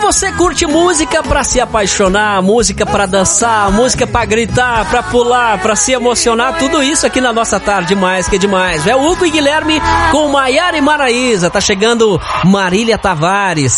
você curte música pra se apaixonar, música pra dançar, música pra gritar, pra pular, pra se emocionar, tudo isso aqui na nossa tarde mais que demais. É o Hugo e Guilherme com Maiara e Maraísa. Tá chegando Marília Tavares.